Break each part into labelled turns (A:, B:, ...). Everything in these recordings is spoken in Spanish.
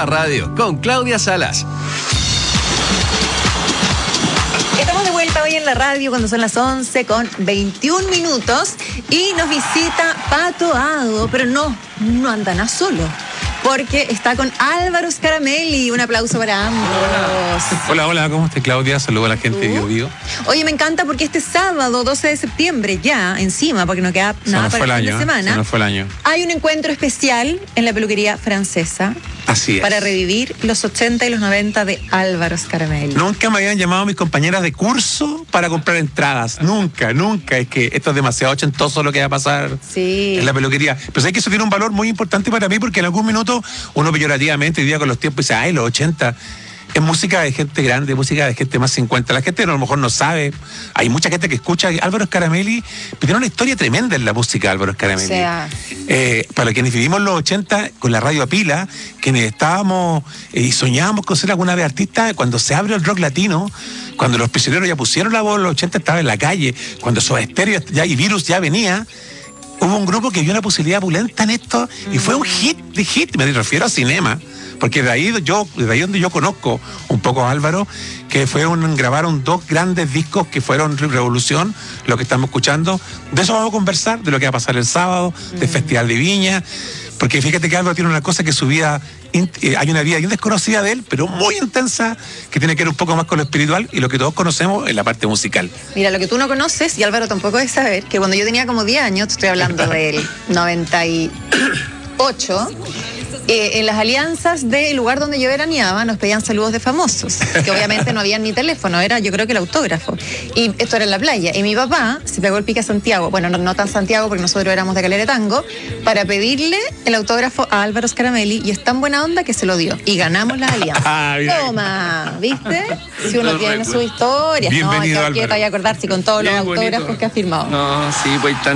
A: Va Radio con Claudia Salas.
B: Estamos de vuelta hoy en la radio cuando son las 11:21 y nos visita Pato Ado, pero no anda nada solo, porque está con Álvaro Scaramelli. Un aplauso para ambos.
C: Hola, ¿cómo estás, Claudia? Saludos a la gente de Bio Bio.
B: Oye, me encanta porque este sábado 12 de septiembre, ya encima, porque no queda nada para el fin de semana,
C: se nos fue el año.
B: Hay un encuentro especial en la peluquería francesa.
C: Así es.
B: Para revivir los 80 y los 90 de Álvaro Scaramelli.
C: Nunca me habían llamado mis compañeras de curso para comprar entradas. Nunca. Es que esto es demasiado ochentoso lo que va a pasar en la peluquería. Pero sé que eso tiene un valor muy importante para mí, porque en algún minuto uno peyorativamente, hoy día con los tiempos, dice, ay, los 80... Es música de gente grande, música de gente más 50. La gente a lo mejor no sabe. Hay mucha gente que escucha Álvaro Scaramelli, pero tiene una historia tremenda en la música, Álvaro Scaramelli. O sea, para quienes vivimos los 80 con la radio a pila, quienes estábamos y soñábamos con ser alguna vez artistas, cuando se abrió el rock latino, cuando los prisioneros ya pusieron la voz, los 80 estaba en la calle, cuando Soda Stereo y Virus ya venía, hubo un grupo que vio una posibilidad pulenta en esto y fue un hit, me refiero a Cinema. Porque de ahí donde yo conozco un poco a Álvaro, que grabaron dos grandes discos que fueron Revolución, lo que estamos escuchando. De eso vamos a conversar, de lo que va a pasar el sábado, del Festival de Viña. Porque fíjate que Álvaro tiene una cosa que su vida, hay una vida bien desconocida de él, pero muy intensa, que tiene que ver un poco más con lo espiritual y lo que todos conocemos en la parte musical.
B: Mira, lo que tú no conoces, y Álvaro tampoco debe saber, que cuando yo tenía como 10 años, te estoy hablando del 98... en las alianzas del lugar donde yo veraneaba nos pedían saludos de famosos, que obviamente no había ni teléfono, era yo creo que el autógrafo, y esto era en la playa, y mi papá se pegó el pique a Santiago, bueno, no tan Santiago porque nosotros éramos de Calera Tango, para pedirle el autógrafo a Álvaro Scaramelli, y es tan buena onda que se lo dio, y ganamos la alianza. Toma, ¿viste? Si uno tiene su historia,
C: bienvenido,
B: no, que te vaya a acordar si con todos los autógrafos que ha firmado.
D: No, sí, pues hay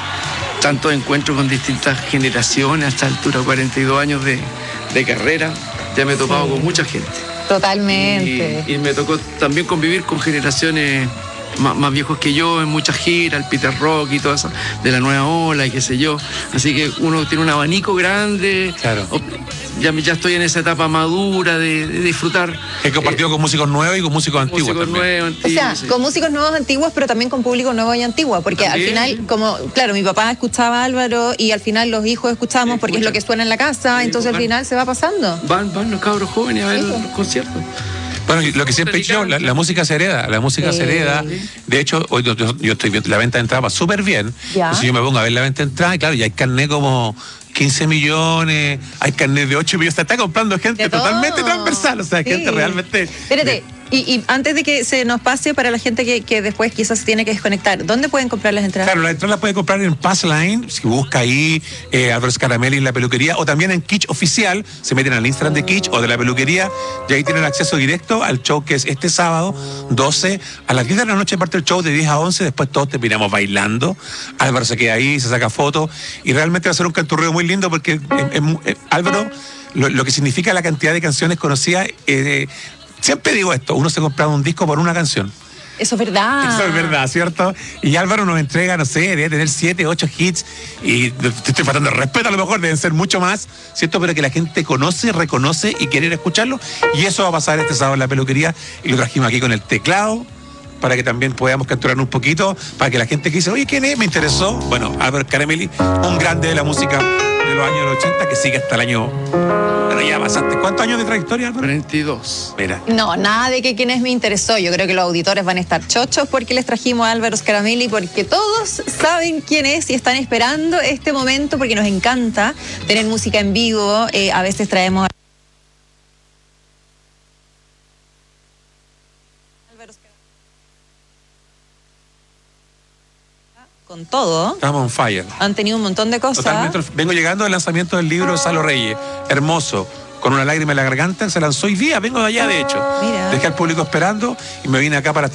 D: tantos encuentros con distintas generaciones a esta altura, 42 años de carrera, ya me he topado con mucha gente.
B: Totalmente.
D: Y me tocó también convivir con generaciones más viejos que yo, en muchas giras, el Peter Rock y todo eso, de la nueva ola y qué sé yo. Así que uno tiene un abanico grande.
C: Claro.
D: Ya estoy en esa etapa madura de disfrutar.
C: He compartido con músicos nuevos y con músicos antiguos también.
B: O sea, con músicos nuevos antiguos, pero también con público nuevo y antiguo, porque también, al final, claro, mi papá escuchaba a Álvaro y al final los hijos escuchamos porque es lo que suena en la casa, entonces al final se va pasando.
D: Van los cabros jóvenes a ver los conciertos.
C: Bueno, lo que siempre he dicho, la música se hereda, se hereda. De hecho, hoy yo estoy viendo la venta de entrada súper bien. Entonces yo me pongo a ver la venta de entrada y claro, ya hay carnet como 15 millones, hay carnet de 8 millones, se está comprando gente totalmente transversal, o sea, gente realmente...
B: Espérate, y antes de que se nos pase para la gente que después quizás se tiene que desconectar, ¿dónde pueden comprar las entradas?
C: Claro, las entradas las pueden comprar en Passline, si busca ahí Álvaro Scaramelli en la peluquería, o también en Kitsch Oficial, se meten al Instagram de Kitsch o de la peluquería, y ahí tienen acceso directo al show que es este sábado, 12, a las 10 de la noche parte el show de 10 a 11, después todos terminamos bailando, Álvaro se queda ahí, se saca fotos, y realmente va a ser un canturreo muy lindo porque Álvaro, lo que significa la cantidad de canciones conocidas, siempre digo esto, uno se compra un disco por una canción.
B: Eso es verdad.
C: Eso es verdad, ¿cierto? Y Álvaro nos entrega, no sé, debe tener 7, 8 hits, y te estoy faltando el respeto, a lo mejor deben ser mucho más, ¿cierto? Pero que la gente conoce, reconoce y quiere ir a escucharlo, y eso va a pasar este sábado en la peluquería, y lo trajimos aquí con el teclado, para que también podamos capturar un poquito, para que la gente que dice, oye, ¿quién es? Me interesó. Bueno, Álvaro Scaramelli, un grande de la música de los años 80, que sigue hasta el año... Bueno, ya pasaste. ¿Cuántos años de trayectoria, Álvaro?
D: 42.
C: Mira.
B: No, nada de que quién es me interesó. Yo creo que los auditores van a estar chochos porque les trajimos a Álvaro Scaramelli, porque todos saben quién es y están esperando este momento porque nos encanta tener música en vivo. A veces traemos... con todo.
C: Estamos on fire.
B: Han tenido un montón de cosas.
C: Totalmente. Vengo llegando del lanzamiento del libro de Salo Reyes. Hermoso. Con una lágrima en la garganta. Se lanzó hoy día. Vengo de allá, de hecho.
B: Mira.
C: Dejé al público esperando y me vine acá para